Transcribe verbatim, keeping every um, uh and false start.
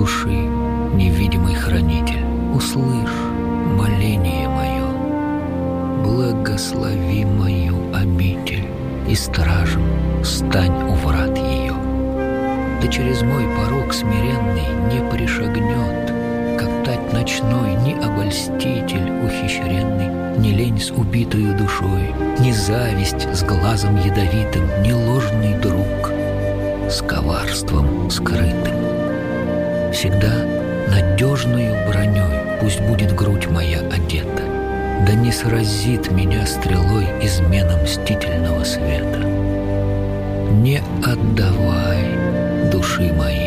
души, невидимый хранитель, услышь моление мое, благослови мою обитель, и стражем стань у врат ее. Да через мой порог смиренный не пришагнет, как тать ночной, ни обольститель ухищренный, ни лень с убитою душой, ни зависть с глазом ядовитым, ни ложный друг с коварством скрытым. Всегда надежною броней пусть будет грудь моя одета, да не сразит меня стрелой измена мстительного света. Не отдавай души моей